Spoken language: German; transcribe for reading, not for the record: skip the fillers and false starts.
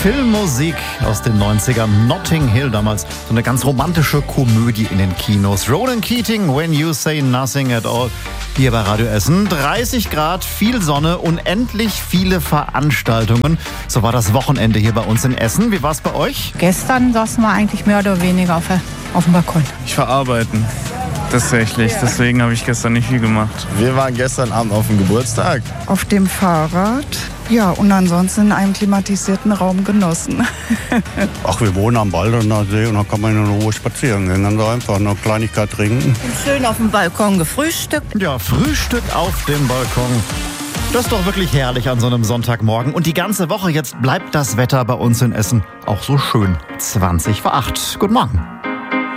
Filmmusik aus den 90ern. Notting Hill damals. So eine ganz romantische Komödie in den Kinos. Ronan Keating, When You Say Nothing at All. Hier bei Radio Essen. 30 Grad, viel Sonne, unendlich viele Veranstaltungen. So war das Wochenende hier bei uns in Essen. Wie war es bei euch? Gestern saßen wir eigentlich mehr oder weniger auf dem Balkon. Ich war arbeiten. Tatsächlich, deswegen habe ich gestern nicht viel gemacht. Wir waren gestern Abend auf dem Geburtstag. Auf dem Fahrrad. Ja, und ansonsten in einem klimatisierten Raum genossen. Ach, wir wohnen am Baldener See und da kann man in Ruhe spazieren gehen. Dann so einfach eine Kleinigkeit trinken. Schön auf dem Balkon gefrühstückt. Ja, Frühstück auf dem Balkon. Das ist doch wirklich herrlich an so einem Sonntagmorgen. Und die ganze Woche jetzt bleibt das Wetter bei uns in Essen auch so schön. 7:20. Guten Morgen.